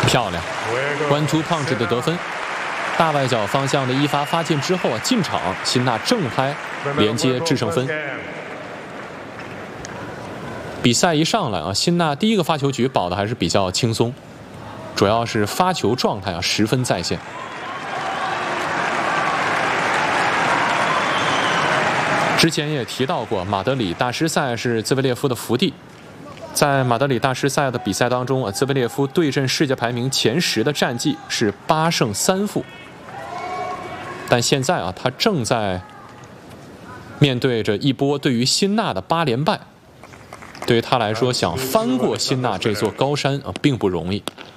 漂亮 ，1-2 punch 的得分。大外角方向的一发发进之后啊，进场，辛纳正拍连接制胜分。比赛一上来啊，辛纳第一个发球局保的还是比较轻松，主要是发球状态啊十分在线。之前也提到过，马德里大师赛是兹维列夫的福地。在马德里大师赛的比赛当中啊，兹维列夫对阵世界排名前10的战绩是8胜3负。但现在啊，他正在面对着一波对于辛纳的8连败，对于他来说，想翻过辛纳这座高山啊，并不容易。